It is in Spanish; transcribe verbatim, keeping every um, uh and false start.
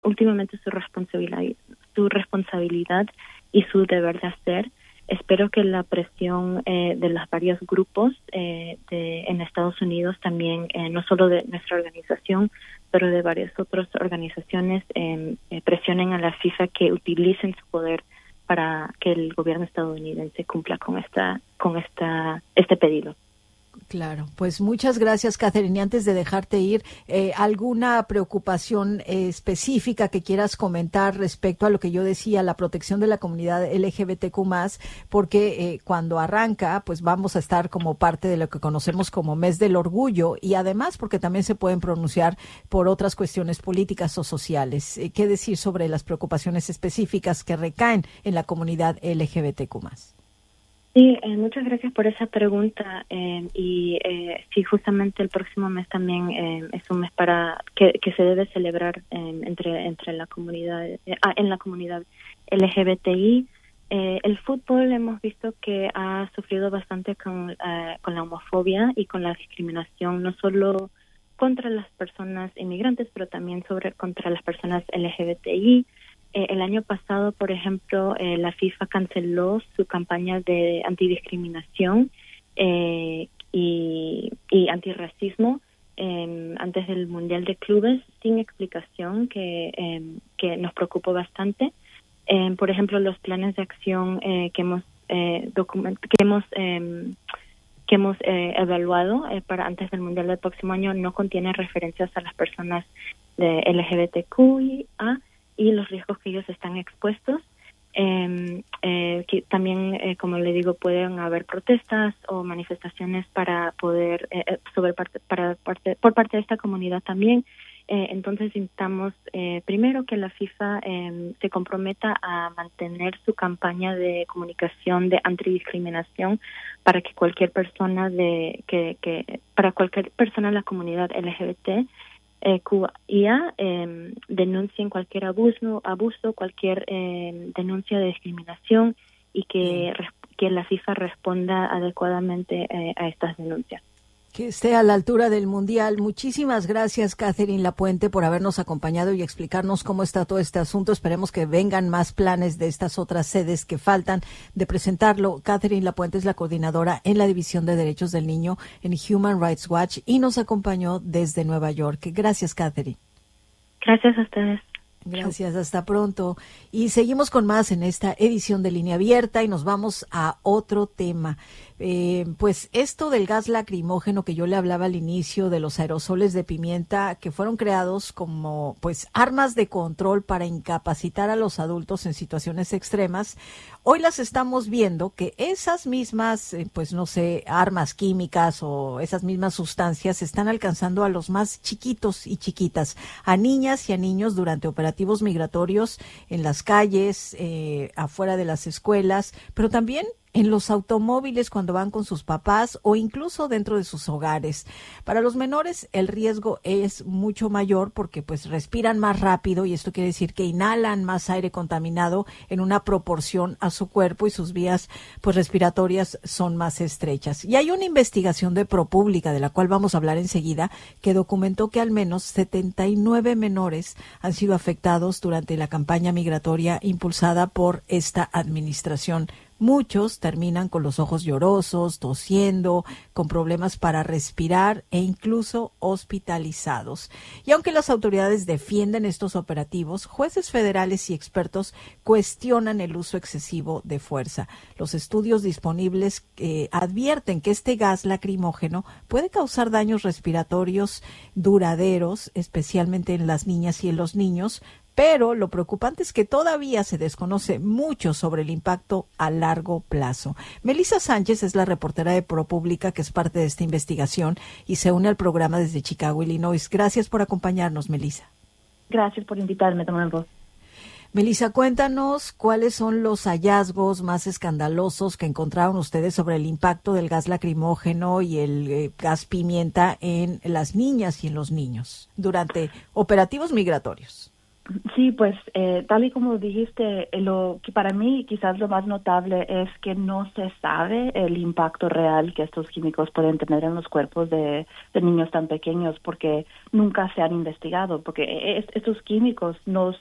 últimamente su responsabilidad, su responsabilidad y su deber de hacer. Espero que la presión eh, de los varios grupos eh, de, en Estados Unidos también, eh, no solo de nuestra organización, pero de varias otras organizaciones, eh, eh, presionen a la FIFA que utilicen su poder para que el gobierno estadounidense cumpla con esta, con esta, este pedido. Claro, pues muchas gracias, Catherine. Y antes de dejarte ir, eh, ¿alguna preocupación eh, específica que quieras comentar respecto a lo que yo decía, la protección de la comunidad L G B T Q más? Porque eh, cuando arranca, pues vamos a estar como parte de lo que conocemos como Mes del Orgullo, y además porque también se pueden pronunciar por otras cuestiones políticas o sociales. Eh, ¿Qué decir sobre las preocupaciones específicas que recaen en la comunidad L G B T Q más? Sí, eh, muchas gracias por esa pregunta eh, y eh, sí, justamente el próximo mes también eh, es un mes para que, que se debe celebrar eh, entre entre la comunidad eh, ah, en la comunidad L G B T I. Eh, el fútbol hemos visto que ha sufrido bastante con eh, con la homofobia y con la discriminación, no solo contra las personas inmigrantes, pero también sobre contra las personas L G B T I. Eh, el año pasado, por ejemplo, eh, la FIFA canceló su campaña de antidiscriminación eh, y, y antirracismo eh, antes del Mundial de Clubes sin explicación, que, eh, que nos preocupó bastante. Eh, por ejemplo, los planes de acción eh, que hemos, eh, document- que hemos, eh, que hemos eh, evaluado eh, para antes del Mundial del próximo año no contienen referencias a las personas de L G B T Q I A y los riesgos que ellos están expuestos. Eh, eh, que también, eh, como le digo, pueden haber protestas o manifestaciones para poder, eh, sobre parte, para parte, por parte de esta comunidad también. Eh, entonces, intentamos eh, primero que la FIFA eh, se comprometa a mantener su campaña de comunicación de antidiscriminación para que cualquier persona de que, que para cualquier persona de la comunidad L G B T Eh, Q I A eh, denuncien cualquier abuso, abuso cualquier eh, denuncia de discriminación y que, mm. que la FIFA responda adecuadamente eh, a estas denuncias. Que esté a la altura del Mundial. Muchísimas gracias, Catherine Lapuente, por habernos acompañado y explicarnos cómo está todo este asunto. Esperemos que vengan más planes de estas otras sedes que faltan de presentarlo. Catherine Lapuente es la coordinadora en la División de Derechos del Niño en Human Rights Watch y nos acompañó desde Nueva York. Gracias, Catherine. Gracias a ustedes. Gracias, hasta pronto. Y seguimos con más en esta edición de Línea Abierta y nos vamos a otro tema. Eh, pues esto del gas lacrimógeno que yo le hablaba al inicio, de los aerosoles de pimienta que fueron creados como pues armas de control para incapacitar a los adultos en situaciones extremas, hoy las estamos viendo que esas mismas, eh, pues no sé, armas químicas o esas mismas sustancias están alcanzando a los más chiquitos y chiquitas, a niñas y a niños durante operativos migratorios en las calles, eh, afuera de las escuelas, pero también en los automóviles cuando van con sus papás o incluso dentro de sus hogares. Para los menores el riesgo es mucho mayor porque pues respiran más rápido y esto quiere decir que inhalan más aire contaminado en una proporción a su cuerpo y sus vías pues respiratorias son más estrechas. Y hay una investigación de ProPublica, de la cual vamos a hablar enseguida, que documentó que al menos setenta y nueve menores han sido afectados durante la campaña migratoria impulsada por esta administración. Muchos terminan con los ojos llorosos, tosiendo, con problemas para respirar e incluso hospitalizados. Y aunque las autoridades defienden estos operativos, jueces federales y expertos cuestionan el uso excesivo de fuerza. Los estudios disponibles eh, advierten que este gas lacrimógeno puede causar daños respiratorios duraderos, especialmente en las niñas y en los niños, pero lo preocupante es que todavía se desconoce mucho sobre el impacto a largo plazo. Melissa Sánchez es la reportera de ProPublica que es parte de esta investigación y se une al programa desde Chicago, Illinois. Gracias por acompañarnos, Melissa. Gracias por invitarme a tomar voz. Melissa, cuéntanos cuáles son los hallazgos más escandalosos que encontraron ustedes sobre el impacto del gas lacrimógeno y el eh, gas pimienta en las niñas y en los niños durante operativos migratorios. Sí, pues eh, tal y como dijiste, lo que para mí quizás lo más notable es que no se sabe el impacto real que estos químicos pueden tener en los cuerpos de, de niños tan pequeños porque nunca se han investigado, porque es, estos químicos no,